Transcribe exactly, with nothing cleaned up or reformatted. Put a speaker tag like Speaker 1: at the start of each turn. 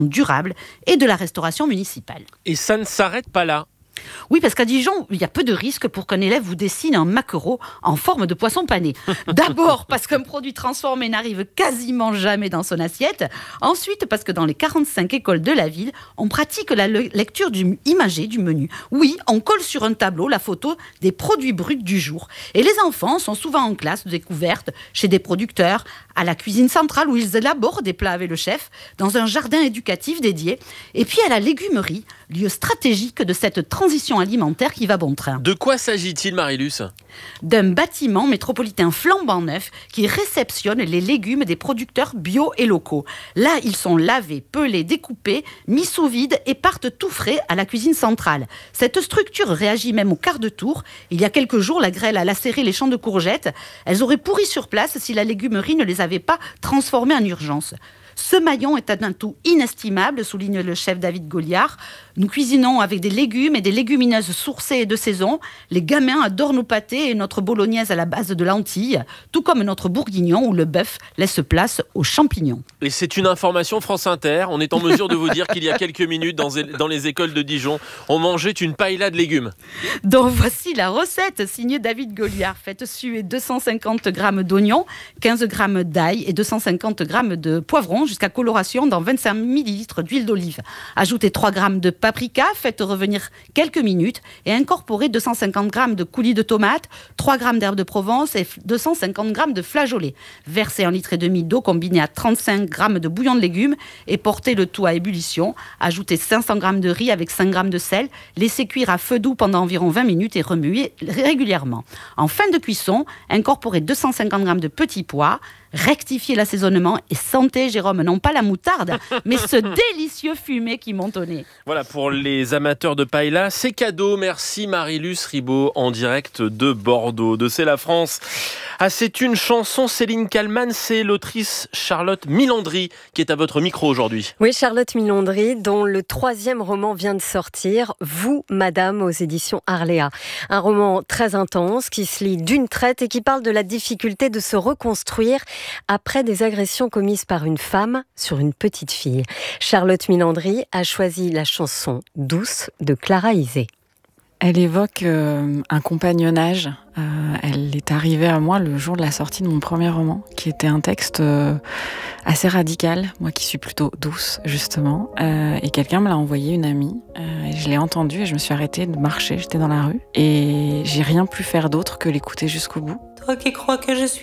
Speaker 1: durable et de la restauration municipale.
Speaker 2: Et ça ne s'arrête pas là.
Speaker 1: Oui, parce qu'à Dijon, il y a peu de risques pour qu'un élève vous dessine un maquereau en forme de poisson pané. D'abord, parce qu'un produit transformé n'arrive quasiment jamais dans son assiette. Ensuite, parce que dans les quarante-cinq écoles de la ville, on pratique la le- lecture du, imagée du menu. Oui, on colle sur un tableau la photo des produits bruts du jour. Et les enfants sont souvent en classe de découverte chez des producteurs, à la cuisine centrale où ils élaborent des plats avec le chef, dans un jardin éducatif dédié, et puis à la légumerie, lieu stratégique de cette transition alimentaire qui va bon train.
Speaker 2: De quoi s'agit-il, Marie-Luce ?
Speaker 1: D'un bâtiment métropolitain flambant neuf qui réceptionne les légumes des producteurs bio et locaux. Là, ils sont lavés, pelés, découpés, mis sous vide et partent tout frais à la cuisine centrale. Cette structure réagit même au quart de tour. Il y a quelques jours, la grêle a lacéré les champs de courgettes. Elles auraient pourri sur place si la légumerie ne les avait pas transformées en urgence. Ce maillon est un atout inestimable, souligne le chef David Goliard. Nous cuisinons avec des légumes et des légumineuses sourcées et de saison. Les gamins adorent nos pâtés et notre bolognaise à la base de lentilles, tout comme notre bourguignon où le bœuf laisse place aux champignons.
Speaker 2: Et c'est une information France Inter. On est en mesure de vous dire qu'il y a quelques minutes, dans, dans les écoles de Dijon, on mangeait une paella de légumes.
Speaker 1: Donc voici la recette signée David Goliard. Faites suer deux cent cinquante grammes d'oignons, quinze grammes d'ail et deux cent cinquante grammes de poivrons jusqu'à coloration dans vingt-cinq millilitres d'huile d'olive. Ajoutez trois grammes de paprika, faites revenir quelques minutes et incorporez deux cent cinquante grammes de coulis de tomates, trois grammes d'herbes de Provence et deux cent cinquante grammes de flageolets. Versez un litre et demi d'eau combinée à trente-cinq grammes de bouillon de légumes et portez le tout à ébullition. Ajoutez cinq cents grammes de riz avec cinq grammes de sel. Laissez cuire à feu doux pendant environ vingt minutes et remuez régulièrement. En fin de cuisson, incorporez deux cent cinquante grammes de petits pois. Rectifiez l'assaisonnement et sentez, Jérôme, non pas la moutarde, mais ce délicieux fumet qui monte au nez.
Speaker 2: Voilà, pour les amateurs de paella, c'est cadeau. Merci Marie-Luce Ribaud en direct de Bordeaux, de C'est la France. Ah, c'est une chanson, Céline Kallmann, c'est l'autrice Charlotte Milandry qui est à votre micro aujourd'hui.
Speaker 3: Oui, Charlotte Milandry, dont le troisième roman vient de sortir, Vous, Madame, aux éditions Arléa. Un roman très intense qui se lit d'une traite et qui parle de la difficulté de se reconstruire après des agressions commises par une femme sur une petite fille. Charlotte Milandry a choisi la chanson Douce de Clara Isé.
Speaker 4: Elle évoque euh, un compagnonnage. Euh, elle est arrivée à moi le jour de la sortie de mon premier roman, qui était un texte euh, assez radical, moi qui suis plutôt douce, justement. Euh, et quelqu'un me l'a envoyé, une amie. Euh, et je l'ai entendu et je me suis arrêtée de marcher, j'étais dans la rue. Et j'ai rien pu faire d'autre que l'écouter jusqu'au bout.
Speaker 5: Toi qui crois que je suis